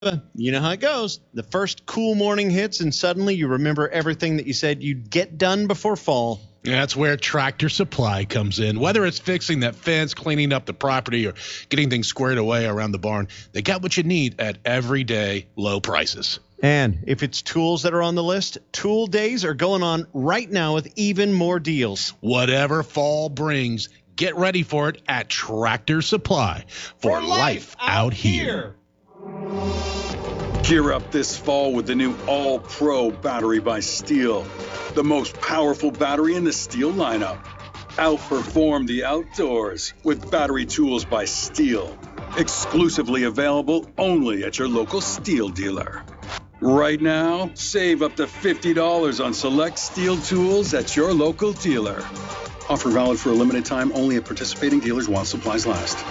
You know how it goes. The first cool morning hits, and suddenly you remember everything that you said you'd get done before fall. That's where Tractor Supply comes in. Whether it's fixing that fence, cleaning up the property, or getting things squared away around the barn, they got what you need at everyday low prices. And if it's tools that are on the list, Tool Days are going on right now with even more deals. Whatever fall brings, get ready for it at Tractor Supply for life out here. Gear up this fall with the new All-Pro battery by Steel. The most powerful battery in the Steel lineup. Outperform the outdoors with battery tools by Steel. Exclusively available only at your local Steel dealer. Right now, save up to $50 on select Steel tools at your local dealer. Offer valid for a limited time only at participating dealers while supplies last.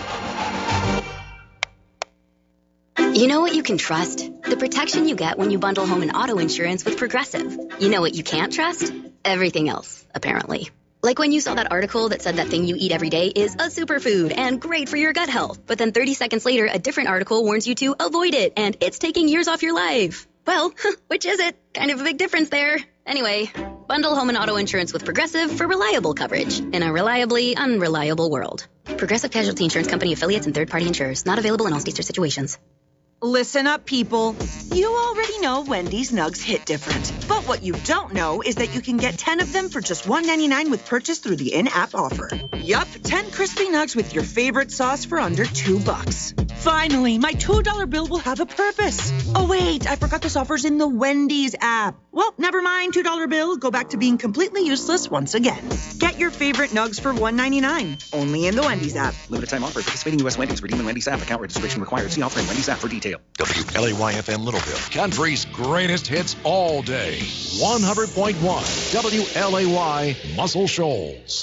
You know what you can trust? The protection you get when you bundle home and auto insurance with Progressive. You know what you can't trust? Everything else, apparently. Like when you saw that article that said that thing you eat every day is a superfood and great for your gut health. But then 30 seconds later, a different article warns you to avoid it and it's taking years off your life. Well, which is it? Kind of a big difference there. Anyway, bundle home and auto insurance with Progressive for reliable coverage in a reliably unreliable world. Progressive Casualty Insurance Company affiliates and third-party insurers. Not available in all states or situations. Listen up, people. You already know Wendy's Nugs hit different. But what you don't know is that you can get 10 of them for just $1.99 with purchase through the in-app offer. Yup, 10 crispy nugs with your favorite sauce for under $2. Finally, my $2 bill will have a purpose. Oh, wait, I forgot this offer's in the Wendy's app. Well, never mind, $2 bill. Go back to being completely useless once again. Get your favorite nugs for $1.99. Only in the Wendy's app. Limited time offer. Participating U.S. Wendy's. Redeem in Wendy's app. Account registration required. See offer in Wendy's app for details. WLAY-FM Littleville, country's greatest hits all day. 100.1 WLAY Muscle Shoals.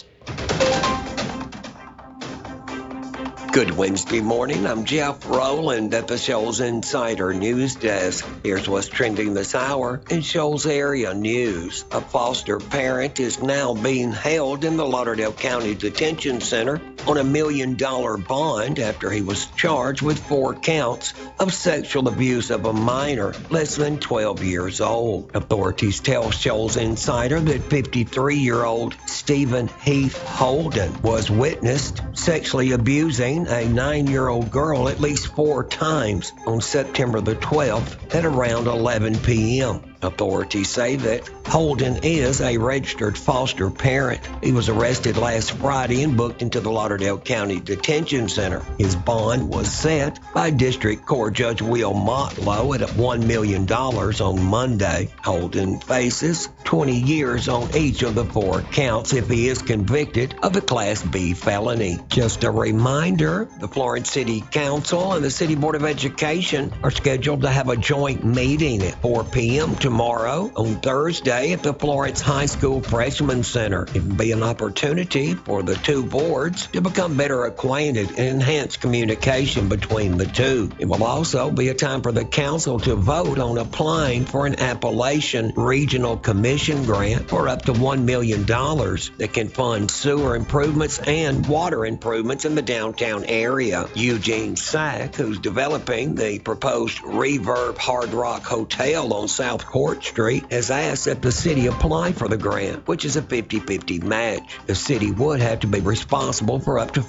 Good Wednesday morning. I'm Jeff Rowland at the Shoals Insider News Desk. Here's what's trending this hour in Shoals area news. A foster parent is now being held in the Lauderdale County Detention Center on $1 million bond after he was charged with 4 counts of sexual abuse of a minor less than 12 years old. Authorities tell Shoals Insider that 53-year-old Stephen Heath Holden was witnessed sexually abusing a 9-year-old girl at least 4 times on September the 12th at around 11 p.m. Authorities say that Holden is a registered foster parent. He was arrested last Friday and booked into the Lauderdale County Detention Center. His bond was set by District Court Judge Will Motlow at $1 million on Monday. Holden faces 20 years on each of the 4 counts if he is convicted of a Class B felony. Just a reminder, the Florence City Council and the City Board of Education are scheduled to have a joint meeting at 4 p.m. tomorrow on Thursday at the Florence High School Freshman Center. It will be an opportunity for the two boards to become better acquainted and enhance communication between the two. It will also be a time for the council to vote on applying for an Appalachian Regional Commission grant for up to $1 million that can fund sewer improvements and water improvements in the downtown area. Eugene Sack, who's developing the proposed Reverb Hard Rock Hotel on South Court Street, has asked that the city apply for the grant, which is a 50-50 match. The city would have to be responsible for up to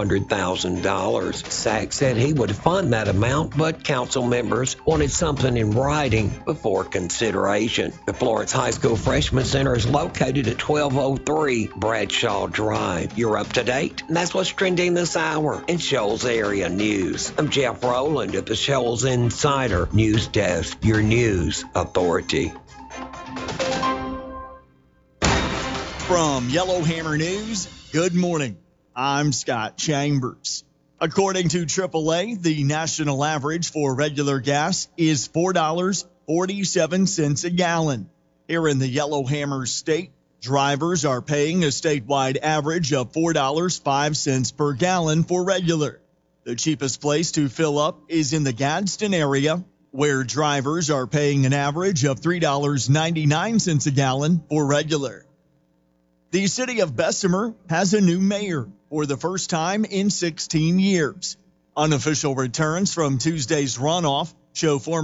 $500,000. Sack said he would fund that amount, but council members wanted something in writing before consideration. The Florence High School Freshman Center is located at 1203 Bradshaw Drive. You're up to date, and that's what's trending this hour in Shoals Area News. I'm Jeff Rowland at the Shoals Insider News Desk, your news authority. From Yellowhammer News, good morning. I'm Scott Chambers. According to AAA, the national average for regular gas is $4.47 a gallon. Here in the Yellowhammer state, drivers are paying a statewide average of $4.05 per gallon for regular. The cheapest place to fill up is in the Gadsden area, where drivers are paying an average of $3.99 a gallon for regular. The city of Bessemer has a new mayor for the first time in 16 years. Unofficial returns from Tuesday's runoff Show former